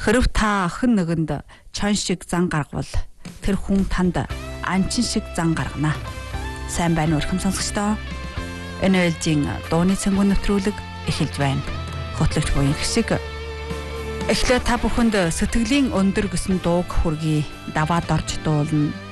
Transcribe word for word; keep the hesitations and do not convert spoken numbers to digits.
Хэрв та охин нэгэнд чон шиг зан гаргавал тэр хүн танд анчин шиг зан гаргана. Сайн байна уу өрхөм сонсогчдоо? Энэ ээлжийн дууны цэнгүүн нэвтрүүлэг эхэлж байна. Хөтлөгч буян шиг эхлээд та бүхэнд сэтгэлийн өндөр гэсэн дууг хүргэе. Даваад орж дуулна.